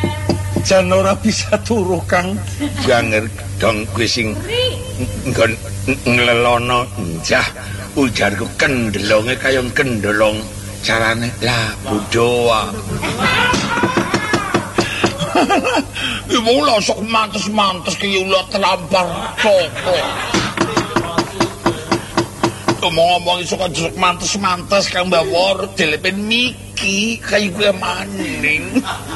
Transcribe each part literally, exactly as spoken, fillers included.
jan ora bisa turu Kang. Janger dong kuwi sing nggon nglelono njah ujarku kendelonge kaya kendelong carane lah budoa. Ibu lo sok mantes-mantes ki ulo terlampar koko. Ngomong-ngomong iso kan sok mantes-mantes Kang Bawor delepen miki kaya gue maning.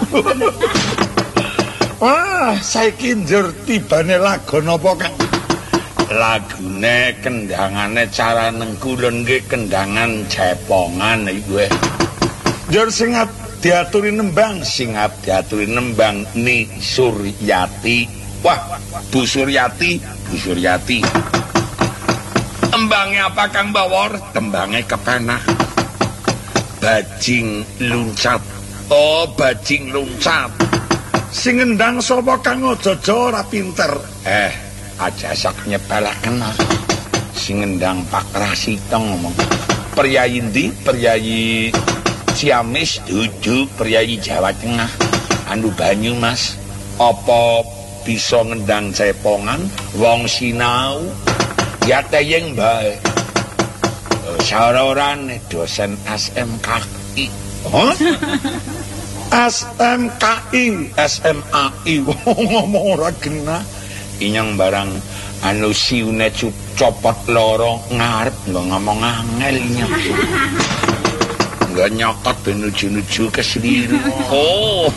Wah, saiki njur tibane lagu napa Kang? Lagune kendangane cara nengkulun nggih kendangan Jepongan iki. Njur sing diaturi nembang, sing diaturi nembang Ni Suryati. Wah, Bu Suryati, Bu Suryati. Tembangnya apa Kang Bawor? Tembangnya kepenah. Bajing luncat. Oh, bajing luncat. Sing ngendang sapa Kang Ojojo ora pinter. Eh, aja sak nyepelek kena. Sing ngendang Pak Rasito ngomong. Priyayi ndi? Priyayi Ciamis dudu priyayi Jawa Tengah. Anu Banyumas. Apa bisa ngendang Cepongan? Wong sinau. Ya teyeng bae. Saororan dosen S M K I. Hah? S M K I, S M A I. Ngomong ora genah. Inyang barang anu siune copot loro ngarep nggo ngomong angel inyang. Enggak nyokot ben nuju-nuju ke sendiri. Oh.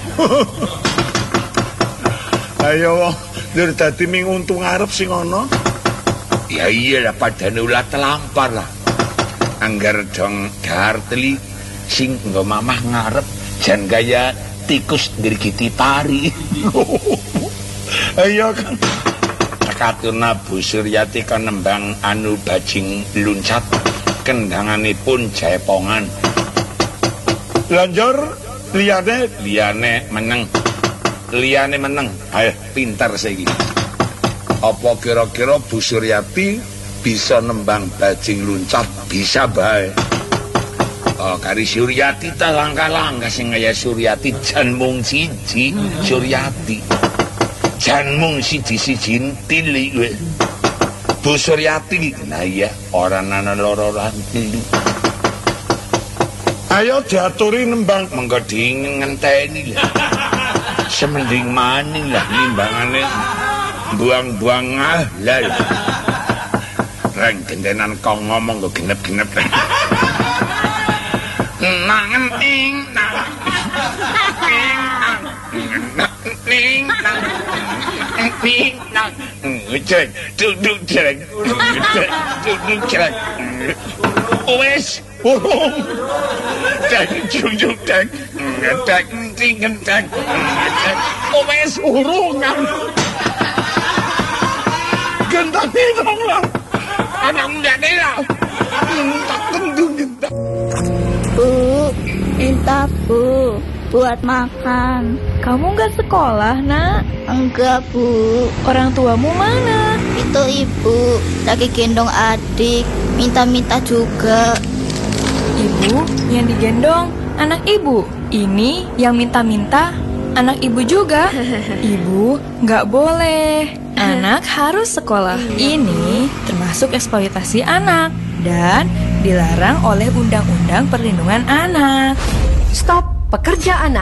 Ayo, ndur dadi ming untung ngarep sing ana. Ya iya lah padane ulah telampar lah. Angger dong dahar teli sing nggo mamah ngarep jan gaya tikus ngrigiti pari. Ayo kan. Katuna Bu Suryati kan nembang anu bajing luncat kendanganipun Jepongan. Lanjur liyane liyane meneng. Liyane meneng. Ayo pinter saiki. Apa kira-kira Bu Suryati bisa nembang bajing luncat? Bisa bae. Oh, kari Suryati ta langkah-langkah sing kaya Suryati jan mung siji Suryati. Jan mung siji-siji tili kowe. Bu Suryati nah iya ora ana loro lan telu. Ayo diaturi nembang mengko ngenteni lho. Semending maning lah nimbangane. Buang-buang ah lah. Reng gendenan kau ngomong kok genep-genep. Nangen ing nang. Ning nang. Ning nang. Ngecek, duduk jelek. Duduk jelek. Wes, urung. Dek jujur dek. Dek tinggen dek. Wes urungan. Gendani dong lah. Anak muda ni lah. Tak kendung gendak. Bu, minta Bu buat makan. Kamu nggak sekolah, Nak? Enggak, Bu. Orang tuamu mana? Itu Ibu lagi gendong adik, minta-minta juga. Ibu yang digendong anak Ibu. Ini yang minta-minta anak Ibu juga. Ibu nggak boleh. Anak harus sekolah. Ini termasuk eksploitasi anak dan dilarang oleh Undang-Undang Perlindungan Anak. Stop pekerja anak.